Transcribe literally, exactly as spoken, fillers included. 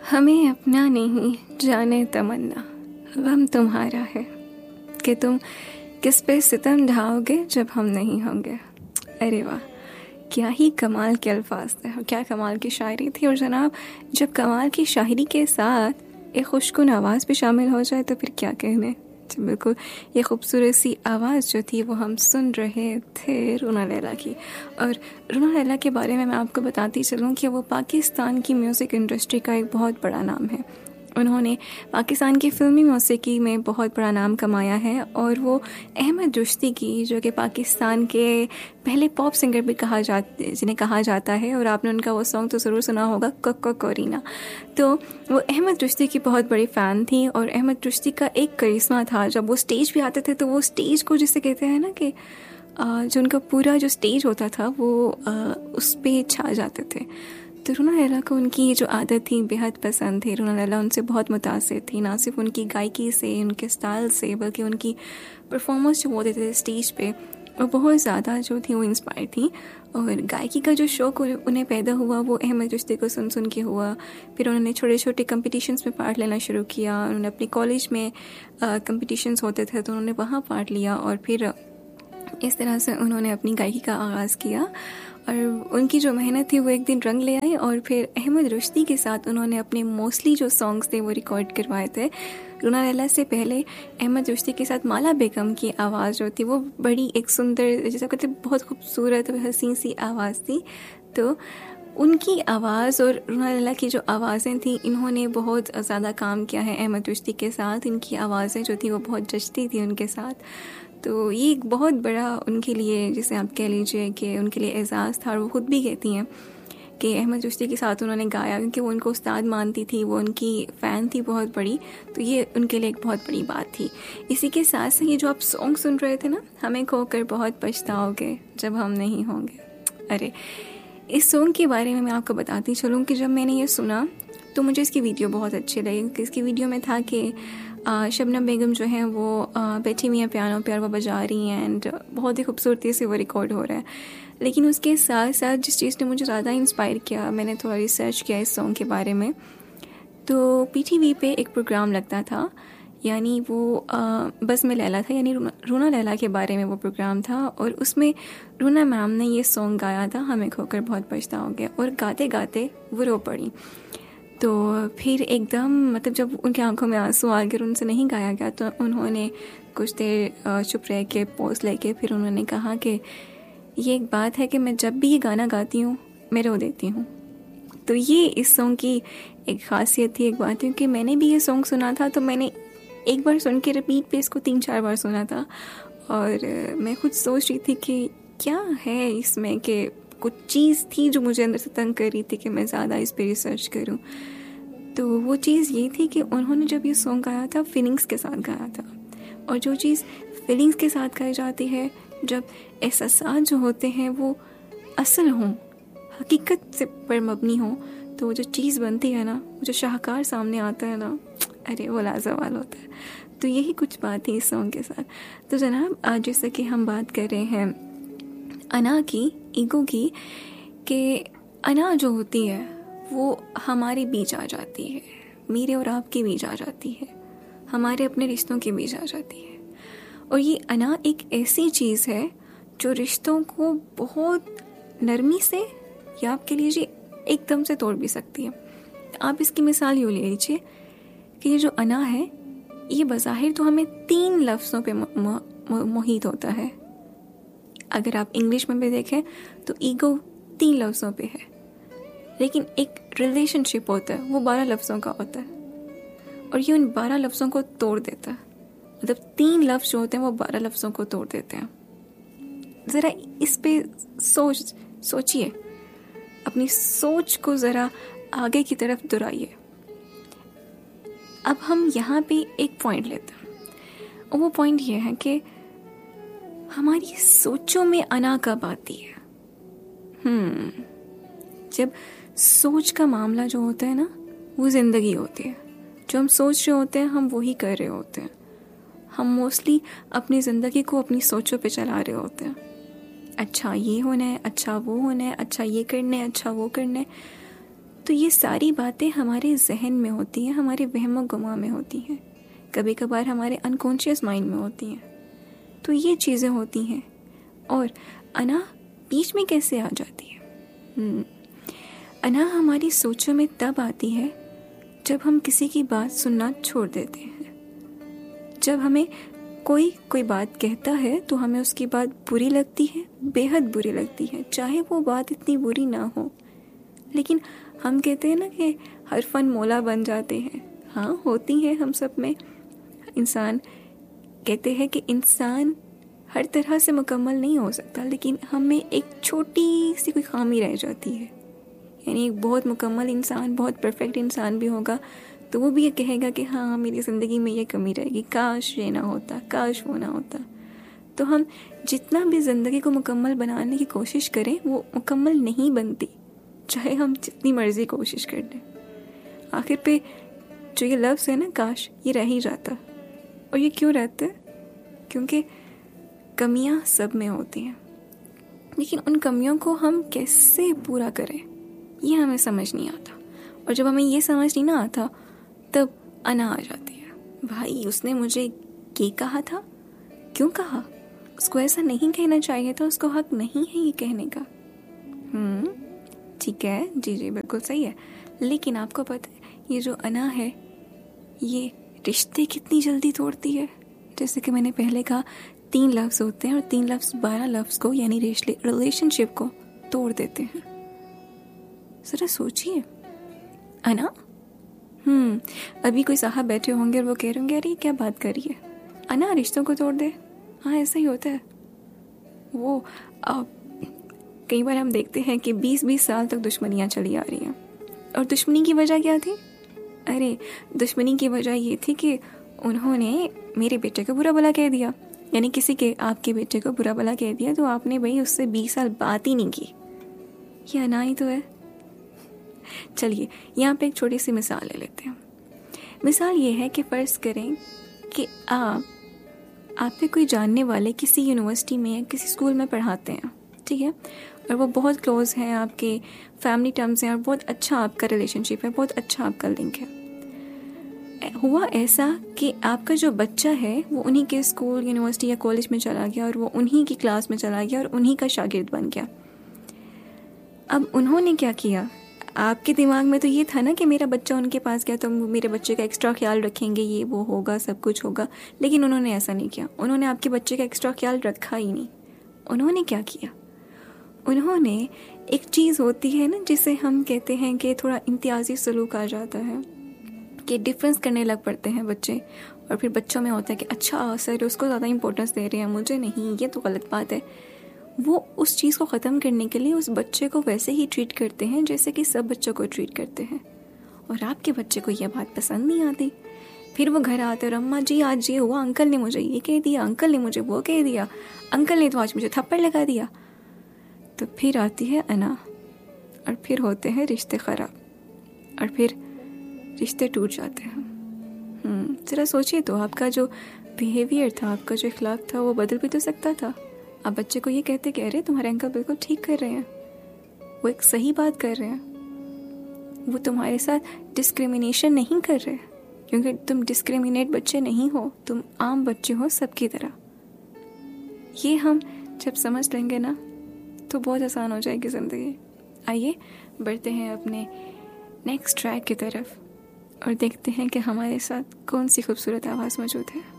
हमें अपना नहीं जाने तमन्ना, गम तुम्हारा है कि तुम किस पे सितम ढाओगे जब हम नहीं होंगे। अरे वाह, क्या ही कमाल के अल्फाज थे, क्या कमाल की शायरी थी। और जनाब, जब कमाल की शायरी के साथ एक खुशकुन आवाज़ भी शामिल हो जाए तो फिर क्या कहने। जी बिल्कुल, ये खूबसूरत सी आवाज़ जो थी वो हम सुन रहे थे रूना लैला की। और रूना लैला के बारे में मैं आपको बताती चलूँ कि वो पाकिस्तान की म्यूज़िक इंडस्ट्री का एक बहुत बड़ा नाम है। उन्होंने पाकिस्तान की फ़िल्मी मौसीकी में बहुत बड़ा नाम कमाया है। और वो अहमद रुश्ती की, जो कि पाकिस्तान के पहले पॉप सिंगर भी कहा जा जिन्हें कहा जाता है, और आपने उनका वो सॉन्ग तो ज़रूर सुना होगा, कोको कोरीना। तो वो अहमद रुश्ती की बहुत बड़ी फ़ैन थी। और अहमद रुश्ती का एक करिश्मा था, जब वो स्टेज पे आते थे तो वो स्टेज को जिसे कहते हैं ना कि जो उनका पूरा जो स्टेज होता था वो उस पर छा जाते थे। तो रूना लैला को उनकी ये जो आदत थी बेहद पसंद थी। रूना लैला उनसे बहुत मुतासिर थी, ना सिर्फ उनकी गायकी से, उनके स्टाइल से, बल्कि उनकी परफॉर्मेंस जो वो देते थे स्टेज पे, वो बहुत ज़्यादा जो थी वो इंस्पायर थी। और गायकी का जो शौक़ उन्हें पैदा हुआ वो अहमद रुश्ती को सुन सुन के हुआ। फिर उन्होंने छोटे छोटे कंपटीशंस में पार्ट लेना शुरू किया। उन्होंने अपने कॉलेज में कंपटीशंस होते थे तो उन्होंने वहाँ पार्ट लिया, और फिर इस तरह से उन्होंने अपनी गायकी का आगाज़ किया। और उनकी जो मेहनत थी वो एक दिन रंग ले आई। और फिर अहमद रुश्ती के साथ उन्होंने अपने मोस्टली जो सॉन्ग्स थे वो रिकॉर्ड करवाए थे। रूना लैला से पहले अहमद रुश्ती के साथ माला बेगम की आवाज़ जो थी वो बड़ी एक सुंदर, जैसा कहते बहुत खूबसूरत और हसीन सी आवाज़ थी। तो उनकी आवाज़ और रूना लैला की जो आवाज़ें थी, इन्होंने बहुत ज़्यादा काम किया है अहमद रुश्ती के साथ। इनकी आवाज़ें जो थी वो बहुत जचती थी उनके साथ। तो ये एक बहुत बड़ा उनके लिए, जिसे आप कह लीजिए कि उनके लिए एजाज़ था। और वो ख़ुद भी कहती हैं कि अहमद रुश्ती के साथ उन्होंने गाया क्योंकि वो उनको उस्ताद मानती थी, वो उनकी फ़ैन थी बहुत बड़ी। तो ये उनके लिए एक बहुत बड़ी बात थी। इसी के साथ साथ ये जो आप सॉन्ग सुन रहे थे ना, हमें खोकर बहुत पछताओगे जब हम नहीं होंगे। अरे, इस सॉन्ग के बारे में मैं आपको बताती चलूँ कि जब मैंने ये सुना तो मुझे इसकी वीडियो बहुत अच्छी लगी। क्योंकि इसकी वीडियो में था कि शबनम बेगम जो हैं वो बैठी हुई हैं पियानो पे और वो बजा रही हैं, एंड बहुत ही खूबसूरती से वो रिकॉर्ड हो रहा है। लेकिन उसके साथ साथ जिस चीज़ ने मुझे ज़्यादा इंस्पायर किया, मैंने थोड़ा रिसर्च किया इस सॉन्ग के बारे में, तो पीटीवी पे एक प्रोग्राम लगता था, यानी वो आ, बस में लैला था, यानी रूना लैला के बारे में वो प्रोग्राम था। और उसमें रूना मैम ने ये सॉन्ग गाया था, हमें खोकर बहुत पछताओगे। और गाते गाते वो रो पड़ी। तो फिर एकदम, मतलब जब उनकी आंखों में आंसू आ गए, उनसे नहीं गाया गया, तो उन्होंने कुछ देर चुप रह के पॉज लेके फिर उन्होंने कहा कि ये एक बात है कि मैं जब भी ये गाना गाती हूँ मैं रो देती हूँ। तो ये इस सॉन्ग की एक खासियत थी, एक बात, क्योंकि मैंने भी ये सॉन्ग सुना था तो मैंने एक बार सुन के रिपीट पे इसको तीन चार बार सुना था। और मैं खुद सोच रही थी कि क्या है इसमें, कि कुछ चीज़ थी जो मुझे अंदर से तंग कर रही थी कि मैं ज़्यादा इस पर रिसर्च करूं। तो वो चीज़ ये थी कि उन्होंने जब ये सॉन्ग गाया था फीलिंग्स के साथ गाया था। और जो चीज़ फीलिंग्स के साथ गाई जाती है, जब एहसास जो होते हैं वो असल हों, हकीकत से पर मबनी हों, तो वो जो चीज़ बनती है ना, वो जो शाहकार सामने आता है ना, अरे वो लाजवाब होता है। तो यही कुछ बात थी इस सॉन्ग के साथ। तो जनाब, आज जैसे कि हम बात कर रहे हैं अना की, ईगो की, कि अना जो होती है वो हमारे बीच आ जाती है, मेरे और आपके बीच आ जाती है, हमारे अपने रिश्तों के बीच आ जाती है। और ये अना एक ऐसी चीज़ है जो रिश्तों को बहुत नरमी से, या आपके लीजिए एकदम से तोड़ भी सकती है। आप इसकी मिसाल यूँ ले लीजिए कि ये जो अना है ये बज़ाहिर तो हमें तीन लफ्ज़ों पे मोहित होता है। अगर आप इंग्लिश में भी देखें तो ईगो तीन लफ्ज़ों पे है, लेकिन एक रिलेशनशिप होता है वो बारह लफ्ज़ों का होता है, और ये उन बारह लफ्ज़ों को तोड़ देता है। मतलब तीन लफ्ज़ जो होते हैं वो बारह लफ्ज़ों को तोड़ देते हैं। ज़रा इस पे सोच सोचिए, अपनी सोच को ज़रा आगे की तरफ दोहराइए। अब हम यहाँ पे एक पॉइंट लेते हैं, और वो पॉइंट ये है कि हमारी सोचों में अना कब आती है। हम्म जब सोच का मामला जो होता है ना, वो ज़िंदगी होती है। जो हम सोच रहे होते हैं हम वही कर रहे होते हैं। हम मोस्टली अपनी ज़िंदगी को अपनी सोचों पे चला रहे होते हैं। अच्छा ये होना है, अच्छा वो होना है, अच्छा ये करना है, अच्छा वो करना है। तो ये सारी बातें हमारे जहन में होती हैं, हमारे वहम गुमा में होती हैं, कभी कभार हमारे अनकॉन्शियस माइंड में होती हैं। तो ये चीज़ें होती हैं। और अना बीच में कैसे आ जाती है? hmm. अना हमारी सोचों में तब आती है जब हम किसी की बात सुनना छोड़ देते हैं। जब हमें कोई कोई बात कहता है तो हमें उसकी बात बुरी लगती है, बेहद बुरी लगती है, चाहे वो बात इतनी बुरी ना हो। लेकिन हम कहते हैं ना कि हर फन मौला बन जाते हैं। हाँ, होती है हम सब में। इंसान कहते हैं कि इंसान हर तरह से मुकम्मल नहीं हो सकता, लेकिन हमें एक छोटी सी कोई खामी रह जाती है। यानी एक बहुत मुकम्मल इंसान, बहुत परफेक्ट इंसान भी होगा तो वो भी ये कहेगा कि हाँ, मेरी ज़िंदगी में ये कमी रहेगी, काश ये ना होता, काश वो ना होता। तो हम जितना भी ज़िंदगी को मुकम्मल बनाने की कोशिश करें वो मुकम्मल नहीं बनती, चाहे हम जितनी मर्जी कोशिश कर लें। आखिर पे जो ये लफ्ज़ है ना, काश, ये रह ही जाता। और ये क्यों रहता है? क्योंकि कमियां सब में होती हैं, लेकिन उन कमियों को हम कैसे पूरा करें ये हमें समझ नहीं आता। और जब हमें ये समझ नहीं ना आता तब अना आ जाती है। भाई, उसने मुझे ये कहा था, क्यों कहा? उसको ऐसा नहीं कहना चाहिए था, उसको हक नहीं है ये कहने का। हम्म ठीक है, जी जी बिल्कुल सही है। लेकिन आपको पता है ये जो अना है ये रिश्ते कितनी जल्दी तोड़ती है। जैसे कि मैंने पहले कहा, तीन लफ्ज़ होते हैं और तीन लफ्ज़ बारह लफ्ज़ को यानी रिलेशनशिप को तोड़ देते हैं। जरा सोचिए। अना हम्म अभी कोई साहब बैठे होंगे और वो कह रहे होंगे, अरे क्या बात कर रही है, अना रिश्तों को तोड़ दे। हाँ, ऐसा ही होता है। वो आ, कई बार हम देखते हैं कि बीस बीस साल तक दुश्मनियाँ चली आ रही हैं। और दुश्मनी की वजह क्या थी? अरे दुश्मनी की वजह ये थी कि उन्होंने मेरे बेटे को बुरा भला कह दिया, यानी किसी के आपके बेटे को बुरा भला कह दिया तो आपने भाई उससे बीस साल बात ही नहीं की। ये अना ही तो है। चलिए यहाँ पे एक छोटी सी मिसाल ले लेते हैं। मिसाल ये है कि फ़र्ज़ करें कि आप आप पे कोई जानने वाले किसी यूनिवर्सिटी में या किसी स्कूल में पढ़ाते हैं, ठीक है, और वो बहुत क्लोज हैं, आपके फैमिली टर्म्स हैं और बहुत अच्छा आपका रिलेशनशिप है, बहुत अच्छा आपका लिंक है। हुआ ऐसा कि आपका जो बच्चा है वो उन्हीं के स्कूल, यूनिवर्सिटी या कॉलेज में चला गया और वो उन्हीं की क्लास में चला गया और उन्हीं का शागिर्द बन गया। अब उन्होंने क्या किया? आपके दिमाग में तो ये था ना कि मेरा बच्चा उनके पास गया तो मेरे बच्चे का एक्स्ट्रा ख्याल रखेंगे, ये वो होगा, सब कुछ होगा। लेकिन उन्होंने ऐसा नहीं किया। उन्होंने आपके बच्चे का एक्स्ट्रा ख्याल रखा ही नहीं। उन्होंने क्या किया? उन्होंने एक चीज़ होती है ना जिसे हम कहते हैं कि थोड़ा इम्तियाजी सलूक आ जाता है, कि डिफरेंस करने लग पड़ते हैं बच्चे। और फिर बच्चों में होता है कि अच्छा सर उसको ज़्यादा इंपॉर्टेंस दे रहे हैं, मुझे नहीं, ये तो गलत बात है। वो उस चीज़ को ख़त्म करने के लिए उस बच्चे को वैसे ही ट्रीट करते हैं जैसे कि सब बच्चों को ट्रीट करते हैं। और आपके बच्चे को यह बात पसंद नहीं आती। फिर वो घर आते और अम्मा जी आज ये हुआ, अंकल ने मुझे ये कह दिया, अंकल ने मुझे वो कह दिया, अंकल ने तो आज मुझे थप्पड़ लगा दिया। तो फिर आती है अना और फिर होते हैं रिश्ते ख़राब और फिर रिश्ते टूट जाते हैं। हम्म ज़रा सोचिए तो, आपका जो बिहेवियर था, आपका जो इखलाक था वो बदल भी तो सकता था। आप बच्चे को ये कहते कि अरे तुम्हारे अंकल बिल्कुल ठीक कर रहे हैं, वो एक सही बात कर रहे हैं, वो तुम्हारे साथ डिस्क्रिमिनेशन नहीं कर रहे, क्योंकि तुम डिस्क्रिमिनेट बच्चे नहीं हो, तुम आम बच्चे हो सबकी तरह। ये हम जब समझ लेंगे ना तो बहुत आसान हो जाएगी ज़िंदगी। आइए बढ़ते हैं अपने नेक्स्ट ट्रैक की तरफ और देखते हैं कि हमारे साथ कौन सी खूबसूरत आवाज़ मौजूद है।